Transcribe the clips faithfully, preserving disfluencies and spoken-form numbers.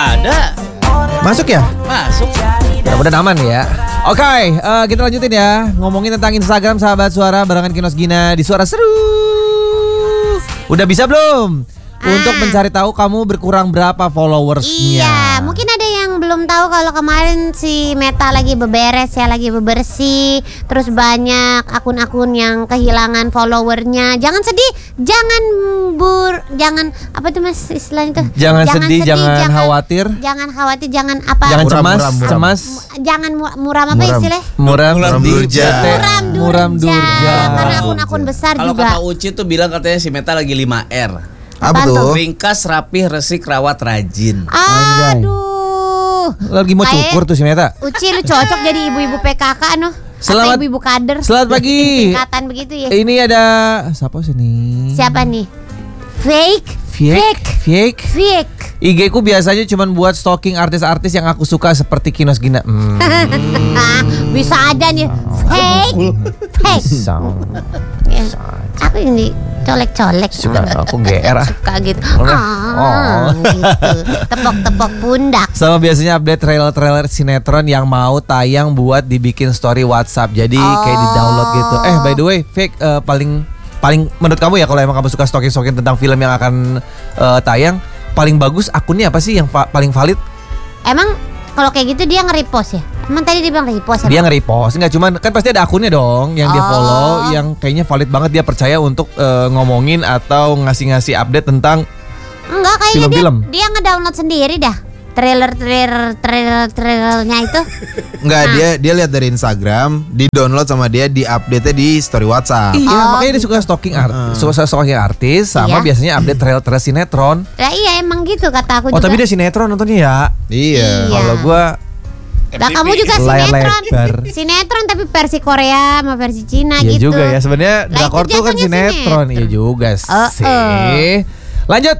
Ada. Masuk ya? Masuk. Mudah-mudahan aman ya. Oke, okay, uh, kita lanjutin ya. Ngomongin tentang Instagram Sahabat Suara barengan Kinos Gina di Suara Seru. Udah bisa belum? Untuk mencari tahu kamu berkurang berapa followersnya. Iya, mungkin ada yang belum tahu kalau kemarin si Meta lagi beberes ya, lagi bebersih. Terus banyak akun-akun yang kehilangan followernya. Jangan sedih, jangan bur, jangan apa tuh mas istilahnya tuh? Jangan, jangan sedih, sedih, jangan, jangan khawatir. Jangan khawatir, jangan apa? Jangan muram, cemas, muram, muram. cemas. Jangan mu- muram apa muram. istilahnya? Muram, muram durja. Muram durja. Muram durja. Karena akun-akun besar Kalo juga. Kalau kata Uci tuh bilang katanya si Meta lagi lima R. Apa tuh? Ringkas, rapih, resik, rawat, rajin. Aduh. Lagi mau cukur tuh si Meta. Uci lu cocok jadi ibu-ibu P K K no. Selamat, atau ibu-ibu kader. Selamat pagi. Singkatan begitu ya. Ini ada siapa sih nih? Siapa nih? Fake. Fake. Fake. Fake. I G ku biasanya cuma buat stalking artis-artis yang aku suka seperti Kinos Gina. Hmm. Bisa aja nih. Fake. Fake. Bisa. Ya, aku ini colek-colek. Suka aku G R ah. Suka gitu. Oh. Ah, gitu. Tepok-tepok pundak. Sama biasanya update trailer-trailer sinetron yang mau tayang buat dibikin story WhatsApp. Jadi Oh. kayak di-download gitu. Eh by the way, Fake uh, paling paling menurut kamu ya kalau emang kamu suka stalking-stalking tentang film yang akan uh, tayang, paling bagus akunnya apa sih yang pa- paling valid? Emang kalau kayak gitu dia nge-repost ya? Emang tadi dia bilang repost ya? Dia nge-repost, enggak cuman kan pasti ada akunnya dong yang dia Oh. follow, yang kayaknya valid banget dia percaya untuk uh, ngomongin atau ngasih-ngasih update tentang Enggak, kayaknya film-film. dia dia nge-download sendiri dah. Trailer-trailer trailer-trailernya itu. Enggak, dia dia lihat dari Instagram, di-download sama dia, di-update di story WhatsApp. Iya, Oh, makanya dia suka stalking artis, suka stalking artis sama Iya. biasanya update trailer-trailer sinetron. Lah iya emang gitu kata aku Oh, juga. tapi dia sinetron nontonnya ya. Iya. Iya. Kalau gua Lah kamu juga layar sinetron. lebar. Sinetron tapi versi Korea sama versi Cina Iya gitu. juga ya. Sebenarnya Lah, drakor itu tuh kan jatuhnya sinetron. sinetron. Iya juga Oh, sih. oh. Lanjut.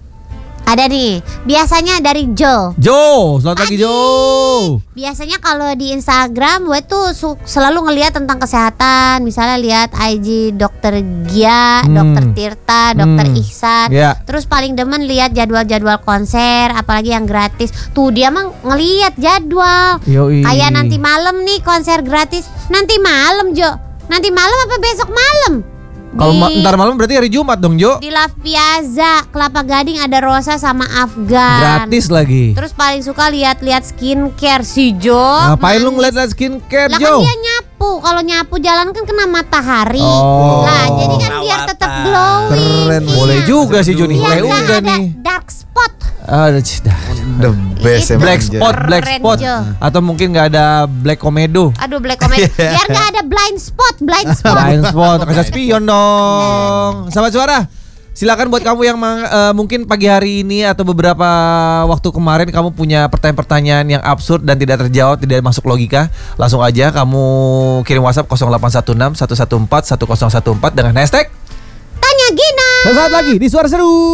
Ada nih, biasanya dari Joe. Jo, selamat pagi Pagi. Jo. Biasanya kalau di Instagram gue tuh su- selalu ngelihat tentang kesehatan. Misalnya lihat I G Dokter Gia, Hmm. Dokter Tirta, Dokter Hmm. Ihsan. Ya. Terus paling demen lihat jadwal-jadwal konser, apalagi yang gratis. Tuh dia mah ngelihat jadwal. Yoi. Kayak nanti malam nih konser gratis. Nanti malam Jo. Nanti malam apa besok malam? Kalau Di- ma- ntar malam berarti hari Jumat dong Jo. Di Love Piazza, Kelapa Gading ada Rosa sama Afgan. Gratis lagi. Terus paling suka lihat-lihat skincare si Jo. Ngapain lu Manis. ngeliat skincare Lah Jo? kan dia nyapu. Kalau nyapu jalan kan kena matahari. Oh. Nah, jadi kan biar tetap Perawatan. glowing. Keren, Iya. boleh juga sih Juni. Biar Boleh nggak udah ada nih. dark spot. Ada dah. The best Itu. emang. Black Jo. spot, black Keren, spot, Jo. atau mungkin nggak ada black komedo. Aduh, black comment. Biar nggak ada blind spot, blind spot. Blind spot, kaca spion dong. Sahabat Suara, silakan buat kamu yang mang- eh, mungkin pagi hari ini atau beberapa waktu kemarin kamu punya pertanyaan-pertanyaan yang absurd dan tidak terjawab, tidak masuk logika, langsung aja kamu kirim WhatsApp nol delapan satu enam satu satu empat satu nol satu empat dengan hashtag Tanya Gina. Sesaat lagi di Suara Seru.